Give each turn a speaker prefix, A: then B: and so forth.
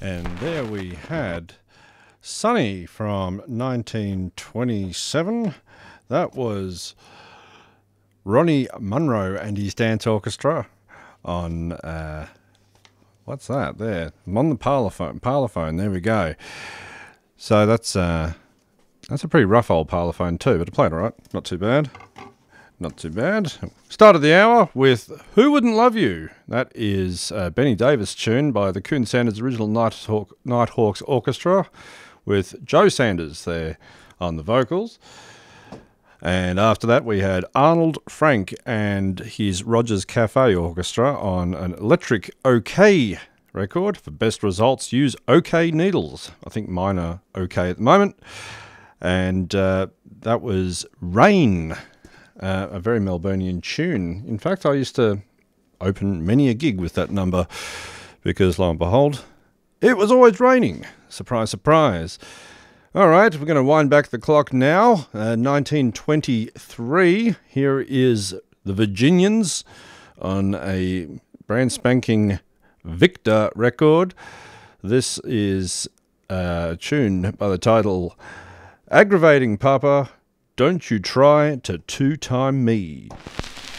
A: And there we had Sunny from 1927. That was Ronnie Munro and his dance orchestra on, what's that there? I'm on the parlophone, there we go. So that's a pretty rough old parlophone too, but it played all right. Not too bad. Not too bad. Started the hour with Who Wouldn't Love You? That is a Benny Davis tune by the Coon Sanders original Nighthawks Orchestra with Joe Sanders there on the vocals. And after that we had Arnold Frank and his Rogers Cafe Orchestra on an Electric OK record. For best results, use OK needles. I think mine are OK at the moment. And that was Rain. A very Melburnian tune. In fact, I used to open many a gig with that number because, lo and behold, it was always raining. Surprise, surprise. All right, we're going to wind back the clock now. 1923. Here is the Virginians on a brand spanking Victor record. This is a tune by the title Aggravating Papa, Don't You Try to Two-Time Me.